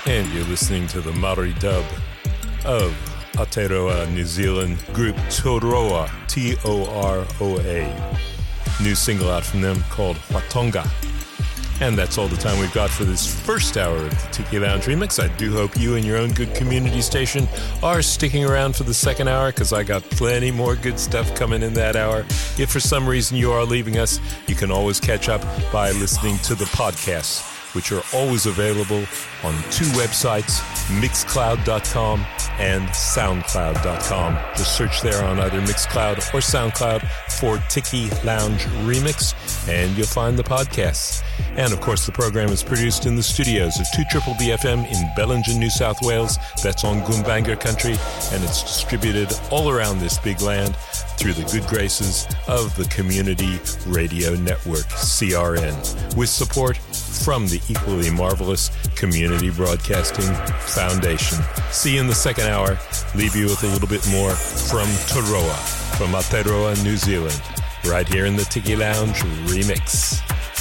And you're listening to the Maori dub of Aotearoa, New Zealand group Toroa, T-O-R-O-A. New single out from them called Watonga. And that's all the time we've got for this first hour of the Tiki Lounge Remix. I do hope you and your own good community station are sticking around for the second hour, because I got plenty more good stuff coming in that hour. If for some reason you are leaving us, you can always catch up by listening to the podcasts, which are always available on two websites, Mixcloud.com and Soundcloud.com. Just search there on either Mixcloud or Soundcloud for Tiki Lounge Remix, and you'll find the podcasts. And, of course, the program is produced in the studios of 2BBFM in Bellingen, New South Wales. That's on Gumbaynggirr country, and it's distributed all around this big land through the good graces of the Community Radio Network, CRN, with support from the equally marvelous Community Broadcasting Foundation. See you in the second hour. Leave you with a little bit more from Toroa, from Aotearoa, New Zealand, right here in the Tiki Lounge Remix.